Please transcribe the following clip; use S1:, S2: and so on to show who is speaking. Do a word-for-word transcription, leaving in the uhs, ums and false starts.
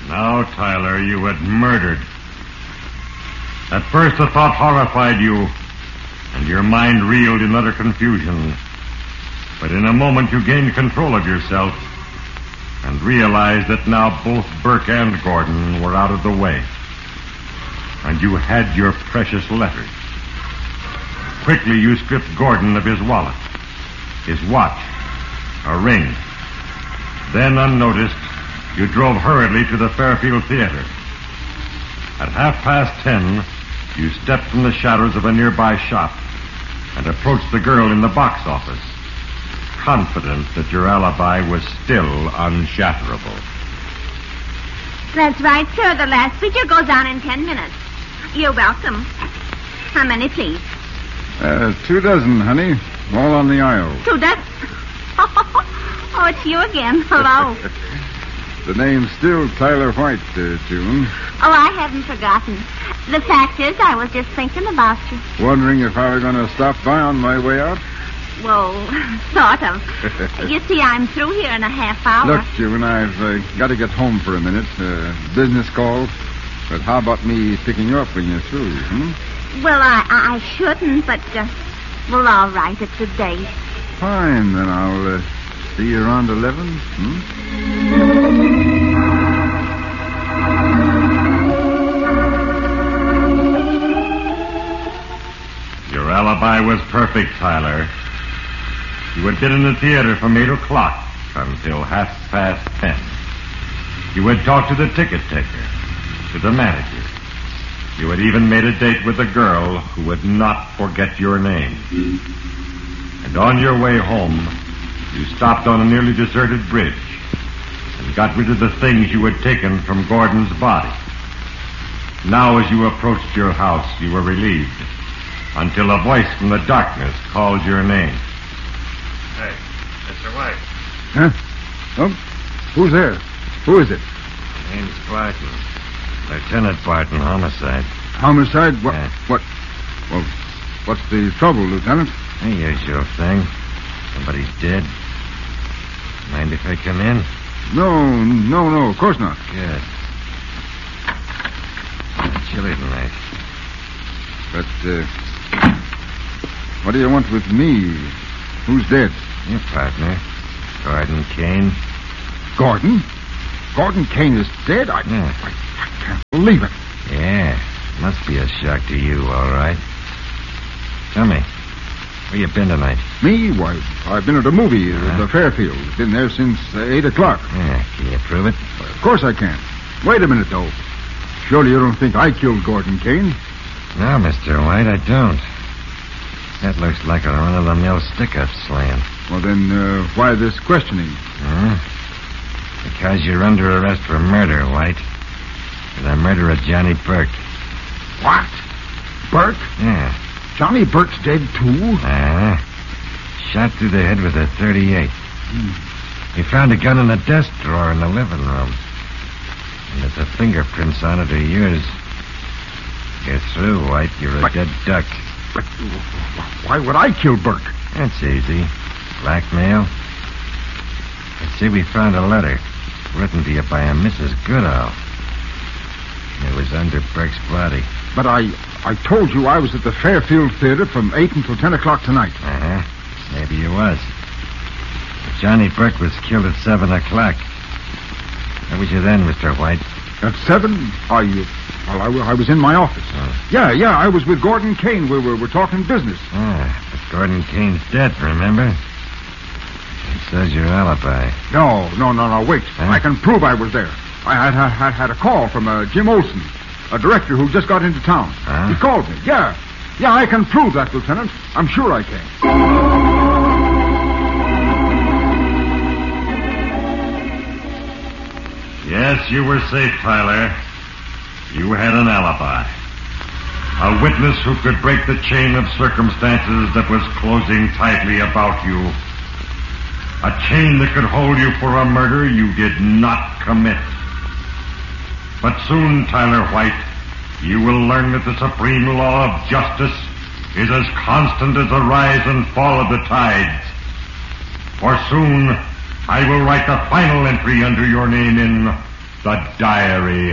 S1: Now, Tyler, you had murdered. At first, the thought horrified you, and your mind reeled in utter confusion. But in a moment, you gained control of yourself and realized that now both Burke and Gordon were out of the way. And you had your precious letters. Quickly, you stripped Gordon of his wallet, his watch, a ring. Then, unnoticed, you drove hurriedly to the Fairfield Theater. At half past ten, you stepped from the shadows of a nearby shop and approached the girl in the box office, confident that your alibi was still unshatterable.
S2: That's right, sir. The last figure goes on in ten minutes. You're welcome. How many, please?
S3: Uh, two dozen, honey. All on the aisle.
S2: Two dozen? Oh, it's you again. Hello.
S3: The name's still Tyler White, uh, June.
S2: Oh, I haven't forgotten. The fact is, I was just thinking about you.
S3: Wondering if I were going to stop by on my way out?
S2: Well, sort of. You see, I'm through here in a half hour.
S3: Look, June, I've uh, got to get home for a minute. Uh, business call. But how about me picking you up when you're through, hmm?
S2: Well, I, I shouldn't, but, uh, well, all right, it's a date.
S3: Fine, then I'll uh, see you around eleven, hmm?
S1: Your alibi was perfect, Tyler. You had been in the theater from eight o'clock until half past ten. You had talked to the ticket taker, to the manager. You had even made a date with a girl who would not forget your name. And on your way home, you stopped on a nearly deserted bridge and got rid of the things you had taken from Gordon's body. Now, as you approached your house, you were relieved until a voice from the darkness called your name. Hey, Mister White.
S3: Huh? Oh, who's there? Who is it?
S1: My name's Barton. Lieutenant Barton, homicide.
S3: Homicide? What?
S1: Yeah.
S3: What? Well, what's the trouble, Lieutenant?
S1: The usual thing. Somebody's dead. Mind if I come in?
S3: No, no, no, of course not.
S1: Good. It's chilly tonight.
S3: But, uh, what do you want with me? Who's dead?
S1: Your partner, Gordon Kane.
S3: Gordon? Gordon Kane is dead? I,
S1: Yeah.
S3: I, I can't believe it.
S1: Yeah, must be a shock to you, all right. Tell me, where you been tonight?
S3: Me? Why, I've been at a movie, uh,
S1: Uh-huh.
S3: the Fairfield. Been there since uh, eight o'clock.
S1: Yeah, can you prove it?
S3: Well, of course I can. Wait a minute, though. Surely you don't think I killed Gordon Kane?
S1: No, Mister White, I don't. That looks like a run-of-the-mill stick-up slam.
S3: Well, then, uh, why this questioning?
S1: Huh? Because you're under arrest for murder, White. For the murder of Johnny Burke.
S3: What? Burke?
S1: Yeah.
S3: Johnny Burke's dead, too?
S1: Uh-huh. Shot through the head with a thirty-eight.
S3: Hmm.
S1: We found a gun in a desk drawer in the living room. And if the fingerprints on it are yours, you're through, White. You're a
S3: But-
S1: dead duck.
S3: But why would I kill Burke?
S1: That's easy. Blackmail. Let's see, we found a letter written to you by a Missus Goodall. It was under Burke's body.
S3: But I I told you I was at the Fairfield Theater from eight until ten o'clock tonight.
S1: Uh-huh. Maybe you was. But Johnny Burke was killed at seven o'clock. Where was you then, Mister White?
S3: At seven, I, uh, well, I, I was in my office.
S1: Oh.
S3: Yeah, yeah, I was with Gordon Kane. We were, we're talking business.
S1: Ah, but Gordon Kane's dead, remember? It says your alibi.
S3: No, no, no, no, wait.
S1: Huh?
S3: I can prove I was there. I had, had, had, had a call from uh, Jim Olson, a director who just got into town.
S1: Huh?
S3: He called me. Yeah. Yeah, I can prove that, Lieutenant. I'm sure I can.
S1: Yes, you were safe, Tyler. You had an alibi. A witness who could break the chain of circumstances that was closing tightly about you. A chain that could hold you for a murder you did not commit. But soon, Tyler White, you will learn that the supreme law of justice is as constant as the rise and fall of the tides. For soon, I will write the final entry under your name in The Diary